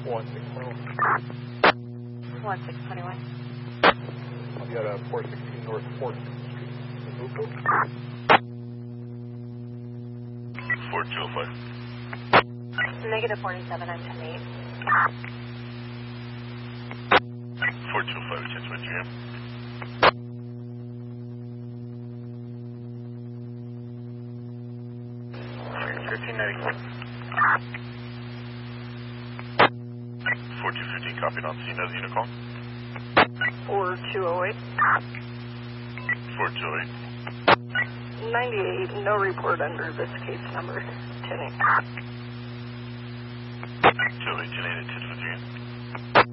1621. I've got a 416 North 4th Street. 4205. Negative 47, I'm 10-8. 4205, chance with GM. $15.96. 4215, copied on scene. Another unit call. 4208. 4208. 98, no report under this case number. 10-8. 208, 10-8, attention with GM.